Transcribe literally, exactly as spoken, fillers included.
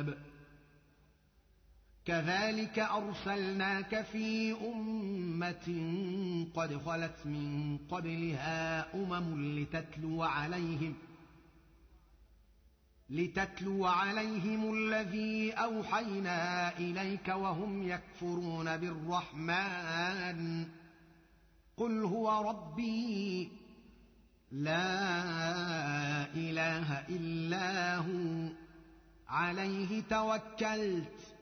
كذلك أرسلناك في أمة قد خلت من قبلها أمم لتتلو عليهم لتتلو عليهم الذي أوحينا إليك وهم يكفرون بالرحمن قل هو ربي لا إله إلا هو عليه توكلت